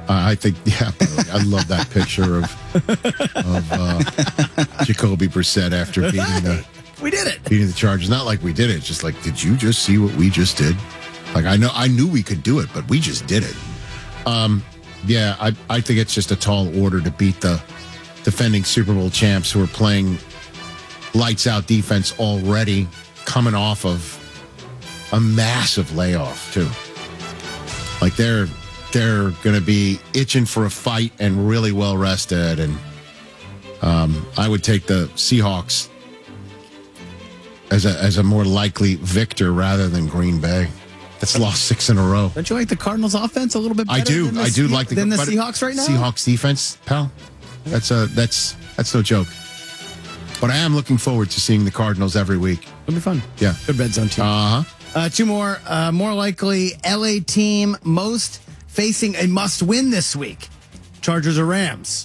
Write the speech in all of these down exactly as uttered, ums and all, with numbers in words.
I think, yeah, I love that picture of of uh, Jacoby Brissett after beating the we did it. beating the Chargers. Not like we did it. It's just like, did you just see what we just did? Like I know, I knew we could do it, but we just did it. Um, yeah, I I think it's just a tall order to beat the defending Super Bowl champs who are playing lights out defense already, coming off of a massive layoff too. Like they're they're going to be itching for a fight and really well rested. And um, I would take the Seahawks as a as a more likely victor rather than Green Bay. That's lost six in a row. Don't you like the Cardinals' offense a little bit better? I do. Than the I do Se- like the than the but Seahawks right now. Seahawks defense, pal. That's a that's that's no joke. But I am looking forward to seeing the Cardinals every week. It'll be fun. Yeah. Good red zone team. Uh huh. Uh, two more. Uh, more likely, L A team most facing a must-win this week. Chargers or Rams?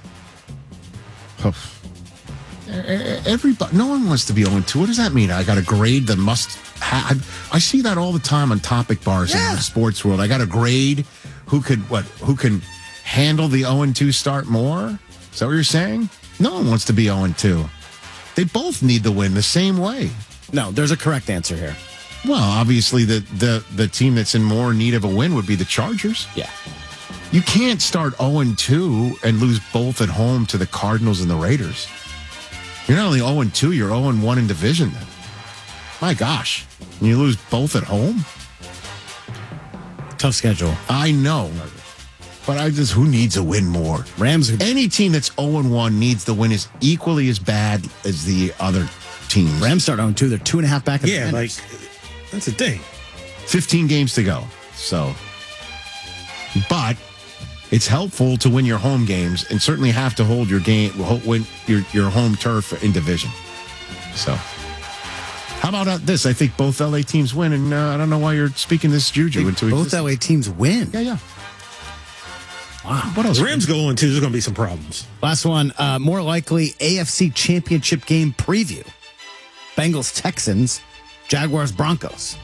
Everybody, no one wants to be oh and two. What does that mean? I got to grade the must have. I see that all the time on topic bars Yeah. in the sports world. I got to grade who could what who can handle the oh and two start more. Is that what you're saying? No one wants to be oh and two. They both need the win the same way. No, there's a correct answer here. Well, obviously the the the team that's in more need of a win would be the Chargers. Yeah. You can't start oh and two and lose both at home to the Cardinals and the Raiders. You're not only oh and two, you're oh and one in division then. My gosh. And you lose both at home? Tough schedule. I know. But I just, who needs a win more? Rams. Are, Any team that's oh and one needs the win is equally as bad as the other teams. Rams start oh and two. They're two and a half back. At Yeah, the like, that's a thing. fifteen games to go. So, but it's helpful to win your home games and certainly have to hold your game, win your, your home turf in division. So, how about uh, this? I think both L A teams win, and uh, I don't know why you're speaking this juju into both existence. L A teams win. Yeah, yeah. Wow. What else? The Rams go on too. There's going to be some problems. Last one. Uh, more likely A F C Championship game preview. Bengals Texans, Jaguars Broncos.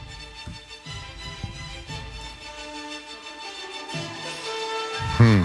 Hmm.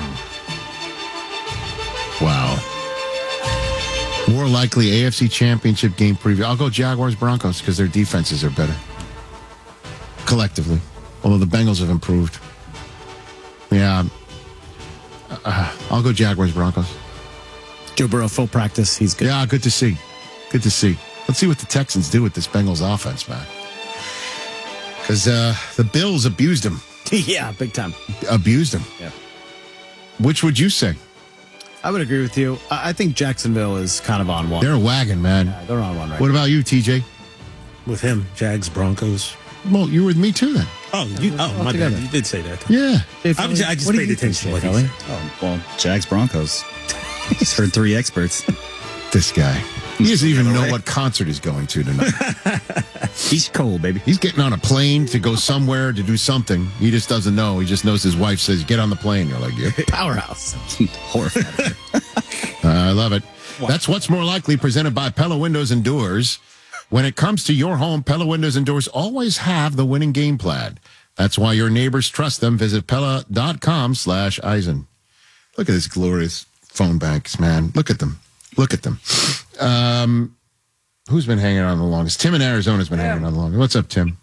Wow. More likely A F C Championship game preview. I'll go Jaguars Broncos because their defenses are better collectively. Although the Bengals have improved. Yeah. Uh, I'll go Jaguars Broncos. Joe Burrow full practice. He's good. Yeah, good to see. Good to see. Let's see what the Texans do with this Bengals offense, man. Because uh, the Bills abused him. Yeah, big time. Abused him. Yeah. Which would you say? I would agree with you. I I think Jacksonville is kind of on one. They're a wagon, man. Yeah, they're on one right What now. about you, T J? With him, Jags, Broncos. Well, you were with me too then. Oh, you, oh my together. bad. You did say that. Yeah. Hey, I, Philly, was, I just what do paid you think, attention to what Philly? he said. Oh, well, Jags Broncos. Just heard three experts. This guy. He doesn't even know what concert he's going to tonight. He's cold, baby. He's getting on a plane to go somewhere to do something. He just doesn't know. He just knows his wife says, get on the plane. You're like, yeah. Powerhouse. Horrified. I love it. That's What's More Likely, presented by Pella Windows and Doors. When it comes to your home, Pella Windows and Doors always have the winning game plan. That's why your neighbors trust them. Visit Pella.com slash Eisen. Look at this glorious phone banks, man. Look at them. Look at them. Um, who's been hanging on the longest? Tim in Arizona's been hanging on the longest. What's up, Tim?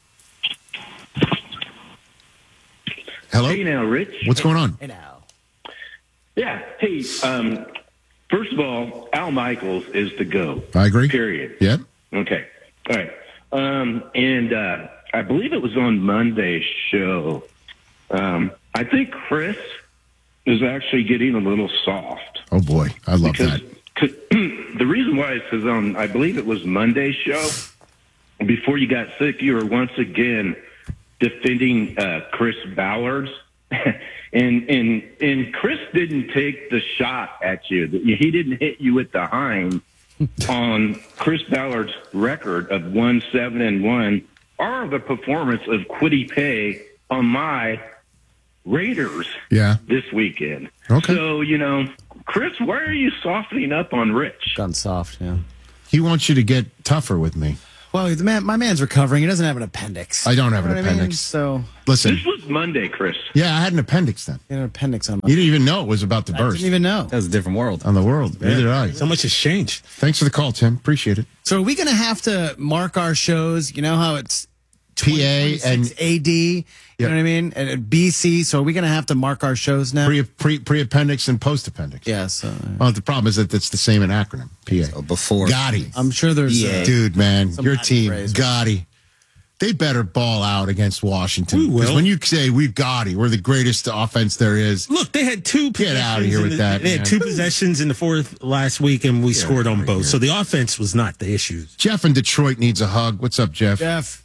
Hello? Hey now, Rich. What's going on? Hey now. Yeah. Hey, um, first of all, Al Michaels is the GOAT. I agree. Period. Yep. Okay. All right. Um, and uh, I believe it was on Monday's show. Um, I think Chris is actually getting a little soft. Oh, boy. I love because that. cause, the reason why is because on, I believe it was Monday's show, before you got sick, you were once again defending uh, Chris Ballard. and and and Chris didn't take the shot at you. He didn't hit you with the hind on Chris Ballard's record of one seven and one, or the performance of Kwity Paye on my Raiders Yeah. this weekend. Okay. So, you know, Chris, why are you softening up on Rich? Gone soft, yeah. He wants you to get tougher with me. Well, the man, my man's recovering. He doesn't have an appendix. I don't have You an know what I mean? appendix. So, Listen, This was Monday, Chris. yeah, I had an appendix then. he had an appendix on my. You didn't even know it was about to I burst didn't even know. That was a different world. on the world. Neither did I. So much has changed. Thanks for the call, Tim. Appreciate it. So, are we going to have to mark our shows? You know how it's P A and A D. You Yep. know what I mean? And and B C. So, are we going to have to mark our shows now? pre pre pre appendix and post appendix. yeah. So, Well, the problem is that it's the same in acronym. P A. So before. Gotti. I'm sure there's. Yeah. Uh, Dude, man, Some your Latin team, phrase. Gotti. They better ball out against Washington. We will. Because when you say we've Gotti, we're the greatest offense there is. Look, they had two. Get outta possessions here in with the- that, They had man. two possessions in the fourth last week, and we scored on outta both. here. So the offense was not the issue. Jeff in Detroit needs a hug. What's up, Jeff? Jeff.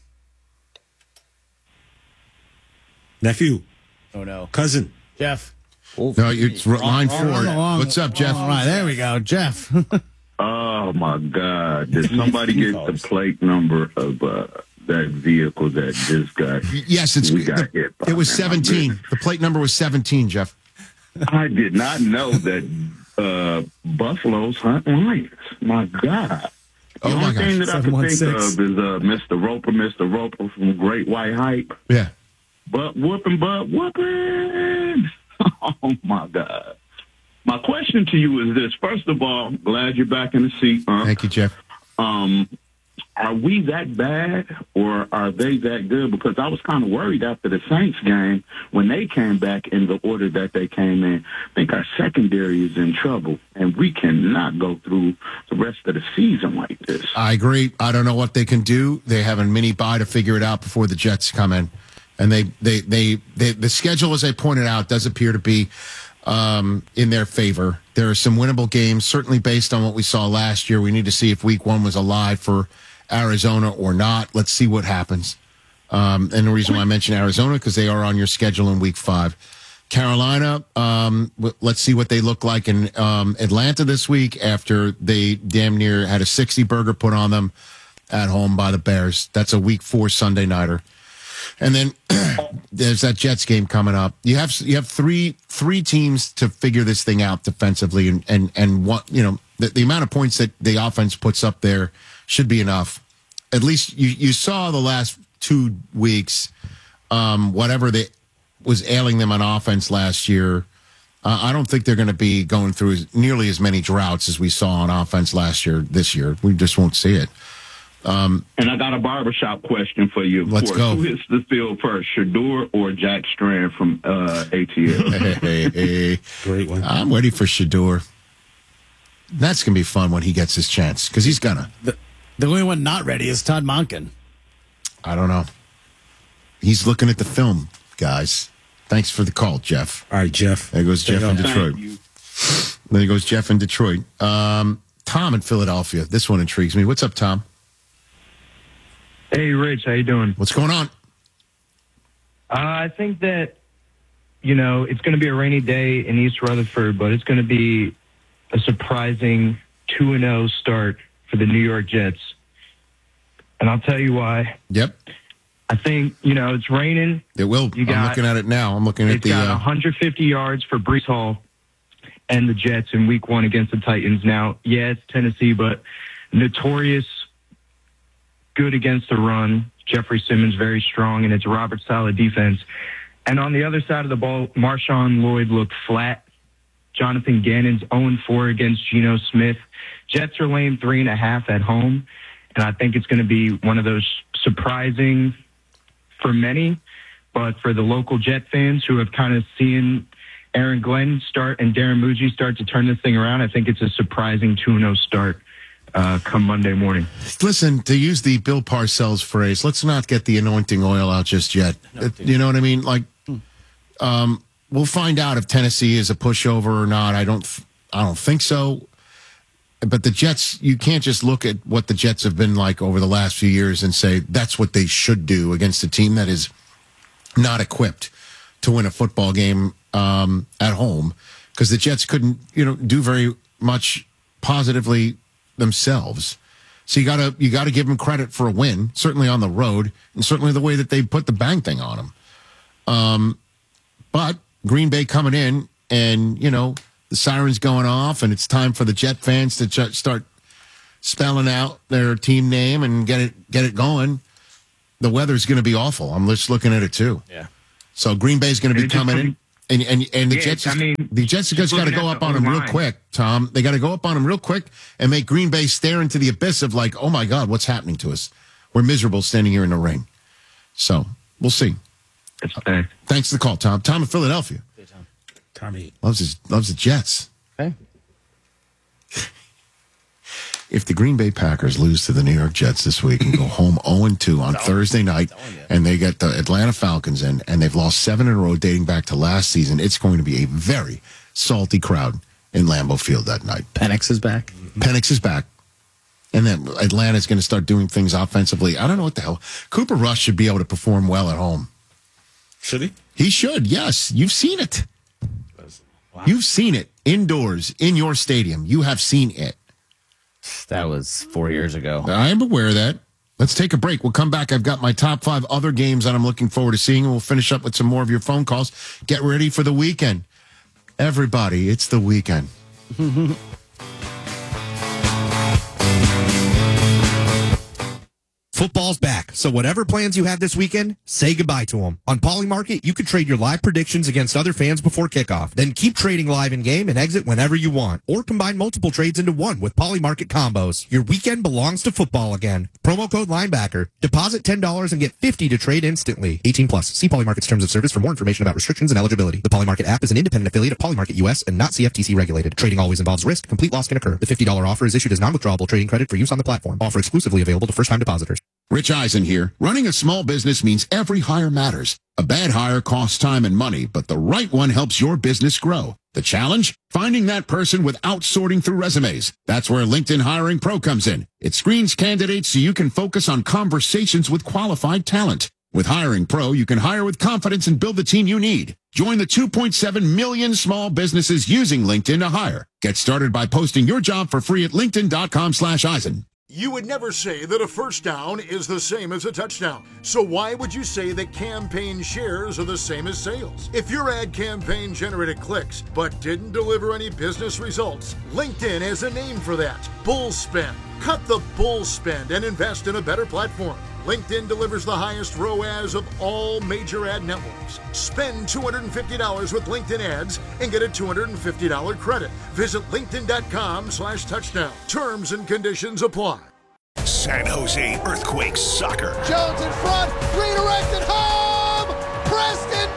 Nephew, Oh no, cousin. Jeff. No, it's line four. Wrong, wrong. What's up, Jeff? All right, there we go, Jeff. Oh my God! Did somebody get the plate number of uh, that vehicle that just got? Yes, it's we got the- hit by? it was Man, I'm seventeen. really- The plate number was seventeen, Jeff. I did not know that uh, buffaloes hunt lions. My God! Oh, the my only God. thing that I can think seven one of is uh, Mister Roper, Mister Roper from Great White Hype. Yeah. Butt whooping, butt whooping. Oh my God! My question to you is this: first of all, glad you're back in the seat. Huh? Thank you, Jeff. Um, are we that bad or are they that good? Because I was kind of worried after the Saints game when they came back in the order that they came in. I think our secondary is in trouble, and we cannot go through the rest of the season like this. I agree. I don't know what they can do. They have a mini bye to figure it out before the Jets come in. And they, they, they, they the schedule, as I pointed out, does appear to be um, in their favor. There are some winnable games, certainly based on what we saw last year. We need to see if week one was alive for Arizona or not. Let's see what happens. Um, and the reason why I mentioned Arizona, because they are on your schedule in week five. Carolina, um, w- let's see what they look like in um, Atlanta this week after they damn near had a sixty burger put on them at home by the Bears. That's a week four Sunday nighter. And then there's that Jets game coming up. You have you have three three teams to figure this thing out defensively, and and and what you know the, the amount of points that the offense puts up there should be enough. At least you you saw the last two weeks, um, whatever they was ailing them on offense last year. Uh, I don't think they're going to be going through as, nearly as many droughts as we saw on offense last year. This year, we just won't see it. And I got a barbershop question for you. Of Let's course. go. Who hits the field first, Shador or Jack Strand from uh, A T L? Hey, hey, hey. Great one. I'm ready for Shador. That's going to be fun when he gets his chance because he's going to. the, the only one not ready is Todd Monken. I don't know. He's looking at the film, guys. Thanks for the call, Jeff. All right, Jeff. There goes Jeff in Thank Detroit. Thank you. There goes Jeff in Detroit. Um, Tom in Philadelphia. This one intrigues me. What's up, Tom? Hey, Rich, how you doing? What's going on? Uh, I think that, you know, it's going to be a rainy day in East Rutherford, but it's going to be a surprising two and oh start for the New York Jets. And I'll tell you why. Yep, I think, you know, it's raining. it will. You I'm got- looking at it now. I'm looking at It's the. got Uh, one hundred fifty yards for Brees Hall and the Jets in week one against the Titans. Now, yeah, it's Tennessee, but notorious good against the run. Jeffrey Simmons very strong, and it's Robert Saleh defense. And on the other side of the ball, Marshawn Lloyd looked flat. Jonathan Gannon's oh and four against Geno Smith. Jets are laying three and a half at home, and I think it's going to be one of those surprising for many, but for the local Jet fans who have kind of seen Aaron Glenn start and Darren Muji start to turn this thing around, I think it's a surprising two and oh start uh, come Monday morning. Listen, to use the Bill Parcells phrase, let's not get the anointing oil out just yet. Uh, you know what I mean? Like, um, we'll find out if Tennessee is a pushover or not. I don't, th- I don't think so. But the Jets, you can't just look at what the Jets have been like over the last few years and say that's what they should do against a team that is not equipped to win a football game um, at home, because the Jets couldn't, you know, do very much positively themselves. So you gotta you gotta give them credit for a win, certainly on the road, and certainly the way that they put the bang thing on them. Um, but Green Bay coming in, and you know the sirens going off, and it's time for the Jet fans to j- start spelling out their team name and get it get it going, the weather's going to be awful. I'm just looking at it too. Yeah. So Green Bay's going to be coming in, and and and the Yeah, Jets. I mean, the Jets just got to go up on them real quick, Tom. They got to go up on them real quick and make Green Bay stare into the abyss of like, oh my God, what's happening to us? We're miserable standing here in the rain. So we'll see. That's bad. Thanks for the call, Tom. Tom in Philadelphia. Tommy. Loves his loves the Jets. Okay. If the Green Bay Packers lose to the New York Jets this week and go home oh and two on Thursday night, and they get the Atlanta Falcons in, and they've lost seven in a row dating back to last season, it's going to be a very salty crowd in Lambeau Field that night. Penix is back. Penix is back. And then Atlanta's going to start doing things offensively. I don't know what the hell. Cooper Rush should be able to perform well at home. Should he? He should, yes. You've seen it. Wow. You've seen it indoors in your stadium. You have seen it. That was four years ago. I am aware of that. Let's take a break. We'll come back. I've got my top five other games that I'm looking forward to seeing, and we'll finish up with some more of your phone calls. Get ready for the weekend. Everybody, it's the weekend. Football's back, so whatever plans you have this weekend, say goodbye to them. On Polymarket, you can trade your live predictions against other fans before kickoff. Then keep trading live in-game and exit whenever you want. Or combine multiple trades into one with Polymarket combos. Your weekend belongs to football again. Promo code Linebacker. Deposit ten dollars and get fifty dollars to trade instantly. eighteen plus. See Polymarket's terms of service for more information about restrictions and eligibility. The Polymarket app is an independent affiliate of Polymarket U S and not C F T C regulated. Trading always involves risk. Complete loss can occur. The fifty dollars offer is issued as non-withdrawable trading credit for use on the platform. Offer exclusively available to first-time depositors. Rich Eisen here. Running a small business means every hire matters. A bad hire costs time and money, but the right one helps your business grow. The challenge? Finding that person without sorting through resumes. That's where LinkedIn Hiring Pro comes in. It screens candidates so you can focus on conversations with qualified talent. With Hiring Pro, you can hire with confidence and build the team you need. Join the two point seven million small businesses using LinkedIn to hire. Get started by posting your job for free at linkedin.com slash Eisen. You would never say that a first down is the same as a touchdown. So why would you say that campaign shares are the same as sales? If your ad campaign generated clicks but didn't deliver any business results, LinkedIn has a name for that. Bull spend. Cut the bull spend and invest in a better platform. LinkedIn delivers the highest R O A S of all major ad networks. Spend two hundred fifty dollars with LinkedIn ads and get a two hundred fifty dollars credit. Visit linkedin.com slash touchdown. Terms and conditions apply. San Jose Earthquakes soccer. Jones in front, redirected home! Preston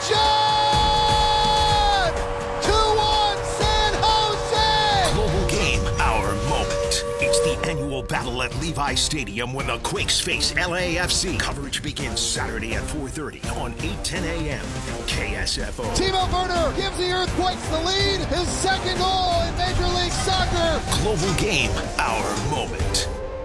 John! two one San Jose! Global game, our moment. It's the annual battle at Levi Stadium when the Quakes face L A F C. Coverage begins Saturday at four thirty on eight ten a.m. K S F O. Timo Werner gives the Earthquakes the lead. His second goal in Major League Soccer. Global game, our moment.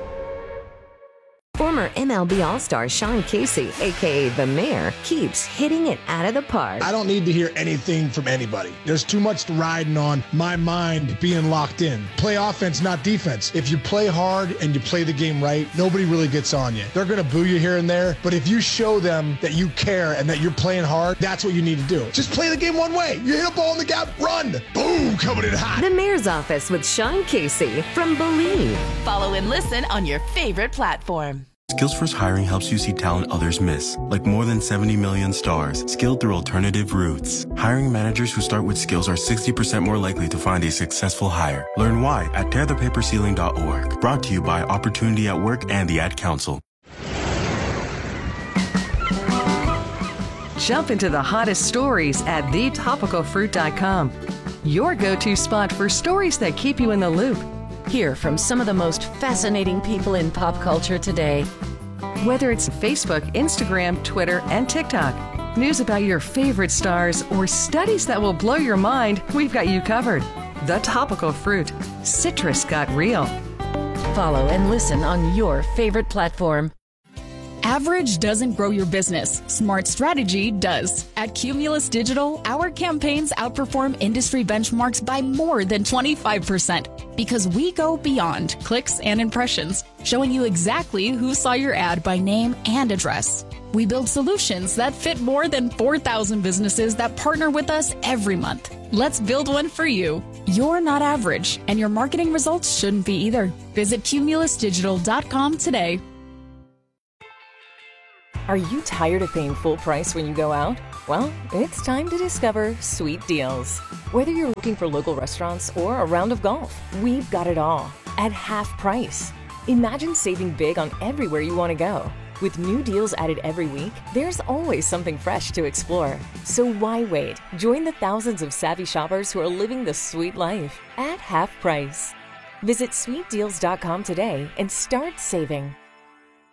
Former M L B All-Star Sean Casey, a k a. The Mayor, keeps hitting it out of the park. I don't need to hear anything from anybody. There's too much riding on my mind being locked in. Play offense, not defense. If you play hard and you play the game right, nobody really gets on you. They're going to boo you here and there, but if you show them that you care and that you're playing hard, that's what you need to do. Just play the game one way. You hit a ball in the gap, run. Boom, coming in hot. The Mayor's Office with Sean Casey from Believe. Follow and listen on your favorite platform. Skills First Hiring helps you see talent others miss, like more than seventy million stars, skilled through alternative routes. Hiring managers who start with skills are sixty percent more likely to find a successful hire. Learn why at tear the paper ceiling dot org. Brought to you by Opportunity at Work and the Ad Council. Jump into the hottest stories at the topical fruit dot com. Your go-to spot for stories that keep you in the loop. Hear from some of the most fascinating people in pop culture today. Whether it's Facebook, Instagram, Twitter, and TikTok, news about your favorite stars, or studies that will blow your mind, we've got you covered. The Topical Fruit. Citrus got real. Follow and listen on your favorite platform. Average doesn't grow your business. Smart strategy does. At Cumulus Digital, our campaigns outperform industry benchmarks by more than twenty-five percent because we go beyond clicks and impressions, showing you exactly who saw your ad by name and address. We build solutions that fit more than four thousand businesses that partner with us every month. Let's build one for you. You're not average, and your marketing results shouldn't be either. Visit cumulus digital dot com today. Are you tired of paying full price when you go out? Well, it's time to discover Sweet Deals. Whether you're looking for local restaurants or a round of golf, we've got it all at half price. Imagine saving big on everywhere you want to go. With new deals added every week, there's always something fresh to explore. So why wait? Join the thousands of savvy shoppers who are living the sweet life at half price. Visit sweet deals dot com today and start saving.